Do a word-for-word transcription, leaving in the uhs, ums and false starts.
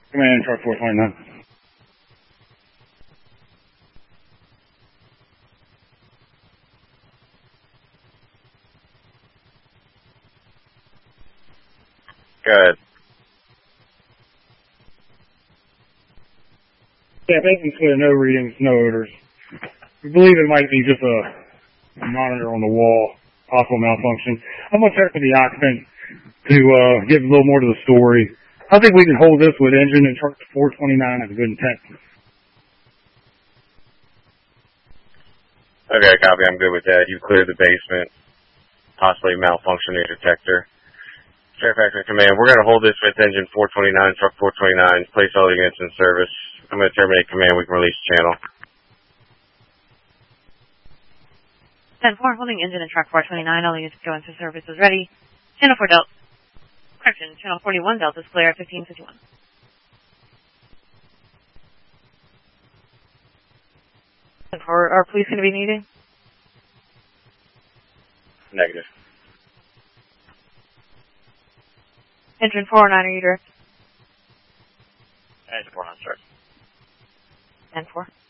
Command, truck four twenty-nine. Good. Yeah, basically clear, no readings, no odors. We believe it might be just a, a monitor on the wall, possible malfunction. I'm going to check with the occupant to uh, give a little more to the story. I think we can hold this with engine and truck four twenty-nine as a good intent. Okay, copy. I'm good with that. You cleared the basement, possibly malfunction in your detector. Fairfax Command, we're going to hold this with engine four twenty-nine, truck four twenty-nine, place all the units in service. I'm going to terminate command. We can release channel. ten four, holding engine and truck four twenty-nine. All units go into service is ready. Channel four Delta. Correction, channel forty-one Delta is clear at fifteen fifty-one. ten four, are police going to be needed? Negative. Engine four oh nine, are you direct? Engine four oh nine, sir. ten four.